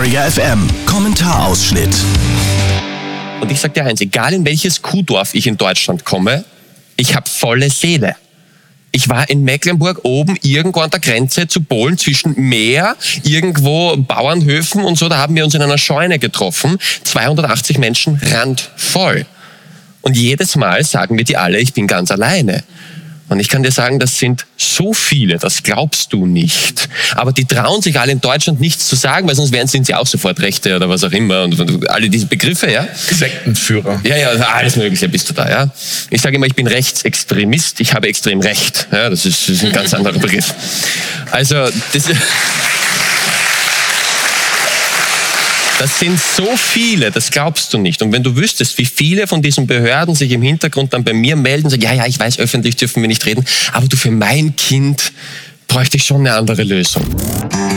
Trigger FM Kommentarausschnitt. Und ich sage dir eins, egal in welches Kuhdorf ich in Deutschland komme, ich habe volle Seele. Ich war in Mecklenburg oben irgendwo an der Grenze zu Polen zwischen Meer, irgendwo Bauernhöfen und so, da haben wir uns in einer Scheune getroffen, 280 Menschen randvoll. Und jedes Mal sagen wir dir alle, ich bin ganz alleine. Und ich kann dir sagen, das sind so viele, das glaubst du nicht. Aber die trauen sich alle in Deutschland nichts zu sagen, weil sonst sind sie auch sofort Rechte oder was auch immer. Und alle diese Begriffe, ja. Sektenführer. Ja, alles Mögliche bist du da, ja. Ich sage immer, ich bin Rechtsextremist, ich habe extrem Recht. Ja, das ist ein ganz anderer Begriff. Also, das sind so viele, das glaubst du nicht. Und wenn du wüsstest, wie viele von diesen Behörden sich im Hintergrund dann bei mir melden und sagen, ja, ich weiß, öffentlich dürfen wir nicht reden, aber du, für mein Kind bräuchte ich schon eine andere Lösung.